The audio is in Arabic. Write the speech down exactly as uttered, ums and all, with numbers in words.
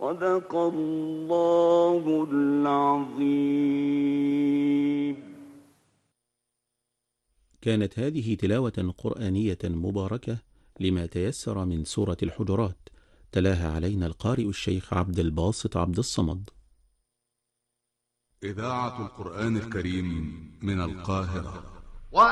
صدق الله العظيم. كانت هذه تلاوة قرآنية مباركة لما تيسر من سورة الحجرات، تلاها علينا القارئ الشيخ عبد الباسط عبد الصمد. إذاعة القرآن الكريم من القاهرة.